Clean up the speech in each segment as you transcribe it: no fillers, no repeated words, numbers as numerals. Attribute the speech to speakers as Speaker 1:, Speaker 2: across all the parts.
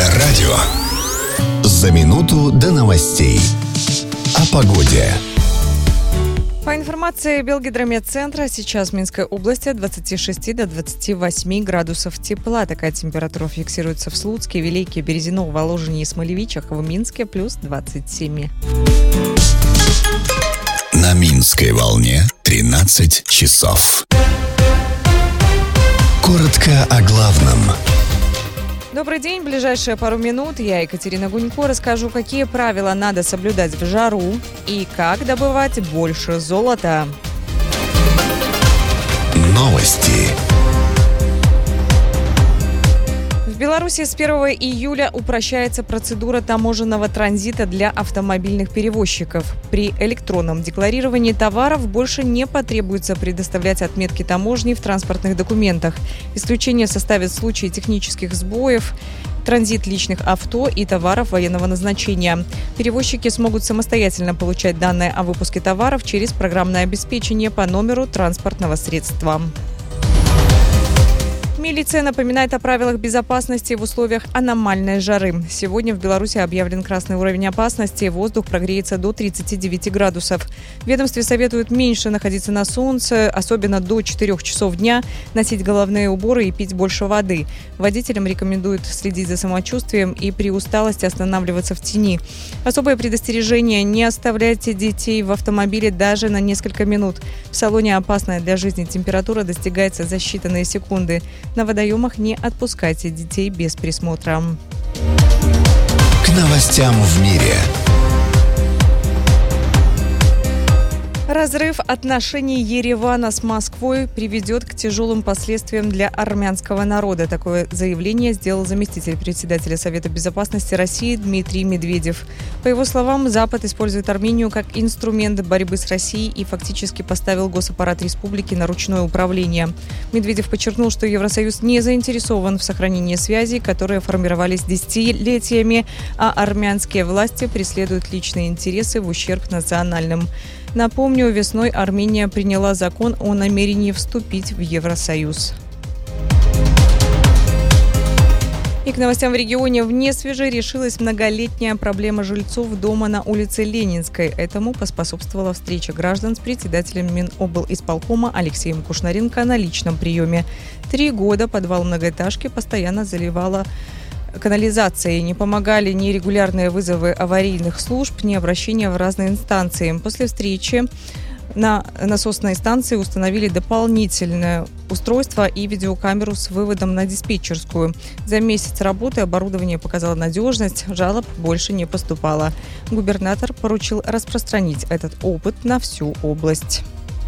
Speaker 1: Первое радио. За минуту до новостей. О погоде.
Speaker 2: По информации Белгидромедцентра, сейчас в Минской области от 26 до 28 градусов тепла. Такая температура фиксируется в Слуцке, Вилейке, Березино, Воложине и Смолевичах. В Минске плюс 27.
Speaker 1: На Минской волне 13 часов. Коротко о главном.
Speaker 2: Добрый день. В ближайшие пару минут я, Екатерина Гунько, расскажу, какие правила надо соблюдать в жару и как добывать больше золота.
Speaker 1: Новости.
Speaker 2: В Беларуси с 1 июля упрощается процедура таможенного транзита для автомобильных перевозчиков. При электронном декларировании товаров больше не потребуется предоставлять отметки таможни в транспортных документах. Исключение составят случаи технических сбоев, транзит личных авто и товаров военного назначения. Перевозчики смогут самостоятельно получать данные о выпуске товаров через программное обеспечение по номеру транспортного средства. Милиция напоминает о правилах безопасности в условиях аномальной жары. Сегодня в Беларуси объявлен красный уровень опасности. Воздух прогреется до 39 градусов. В ведомстве советуют меньше находиться на солнце, особенно до 4 часов дня, носить головные уборы и пить больше воды. Водителям рекомендуют следить за самочувствием и при усталости останавливаться в тени. Особое предостережение: не оставляйте детей в автомобиле даже на несколько минут. В салоне опасная для жизни температура достигается за считанные секунды. На водоемах не отпускайте детей без присмотра.
Speaker 1: К новостям в мире.
Speaker 2: Разрыв отношений Еревана с Москвой приведет к тяжелым последствиям для армянского народа. Такое заявление сделал заместитель председателя Совета безопасности России Дмитрий Медведев. По его словам, Запад использует Армению как инструмент борьбы с Россией и фактически поставил госаппарат республики на ручное управление. Медведев подчеркнул, что Евросоюз не заинтересован в сохранении связей, которые формировались десятилетиями, а армянские власти преследуют личные интересы в ущерб национальным. Напомню, весной Армения приняла закон о намерении вступить в Евросоюз. И к новостям в регионе. В Несвеже решилась многолетняя проблема жильцов дома на улице Ленинской. Этому поспособствовала встреча граждан с председателем Миноблисполкома Алексеем Кушнаренко на личном приеме. 3 года подвал многоэтажки постоянно заливала канализацией. Не помогали ни регулярные вызовы аварийных служб, ни обращения в разные инстанции. После встречи на насосной станции установили дополнительное устройство и видеокамеру с выводом на диспетчерскую. За месяц работы оборудование показало надежность, жалоб больше не поступало. Губернатор поручил распространить этот опыт на всю область.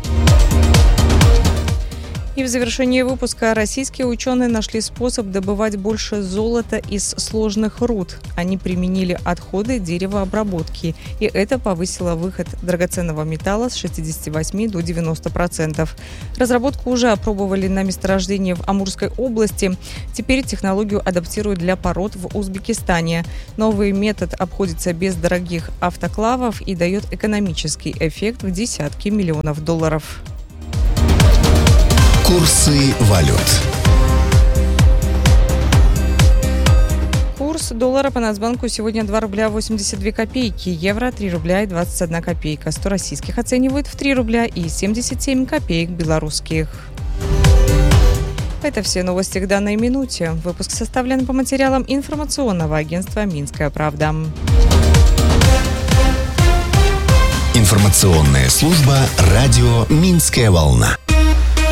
Speaker 2: И в завершении выпуска: российские ученые нашли способ добывать больше золота из сложных руд. Они применили отходы деревообработки, и это повысило выход драгоценного металла с 68 до 90%. Разработку уже опробовали на месторождении в Амурской области. Теперь технологию адаптируют для пород в Узбекистане. Новый метод обходится без дорогих автоклавов и дает экономический эффект в десятки миллионов долларов.
Speaker 1: Курсы валют.
Speaker 2: Курс доллара по Нацбанку сегодня 2 рубля 82 копейки, евро 3 рубля и 21 копейка, 100 российских оценивают в 3 рубля и 77 копеек белорусских. Это все новости к данной минуте. Выпуск составлен по материалам информационного агентства «Минская правда».
Speaker 1: Информационная служба радио «Минская волна».